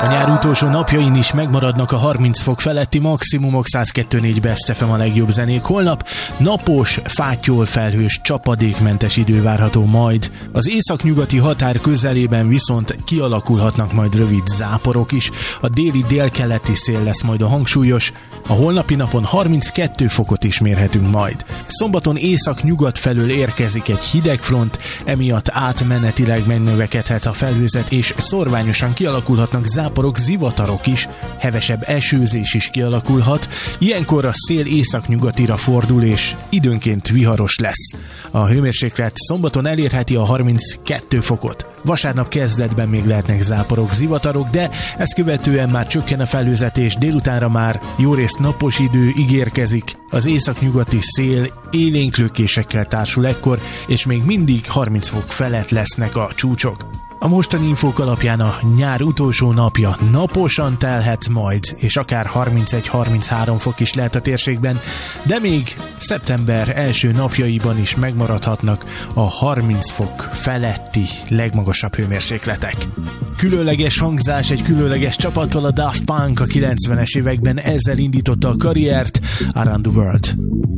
A nyár utolsó napjain is megmaradnak a 30 fok feletti maximumok, 102.4 Best FM a legjobb zenék. Holnap napos, fáttyol felhős, csapadékmentes idő várható majd. Az északnyugati határ közelében viszont kialakulhatnak majd rövid záporok is. A déli délkeleti szél lesz majd a hangsúlyos. A holnapi napon 32 fokot is mérhetünk majd. Szombaton észak-nyugat felől érkezik egy hidegfront, emiatt átmenetileg megnövekedhet a felhőzet, és szorványosan kialakulhatnak záporok, zivatarok is, hevesebb esőzés is kialakulhat. Ilyenkor a szél észak-nyugatira fordul, és időnként viharos lesz. A hőmérséklet szombaton elérheti a 32 fokot. Vasárnap kezdetben még lehetnek záporok, zivatarok, de ezt követően már csökken a felhőzet, és délutánra már jórészt napos idő ígérkezik. Az északnyugati szél élénk lökésekkel társul ekkor, és még mindig 30 fok felett lesznek a csúcsok. A mostani infók alapján a nyár utolsó napja naposan telhet majd, és akár 31-33 fok is lehet a térségben, de még szeptember első napjaiban is megmaradhatnak a 30 fok feletti legmagasabb hőmérsékletek. Különleges hangzás egy különleges csapattól, a Daft Punk a 90-es években ezzel indította a karriert, Around the World.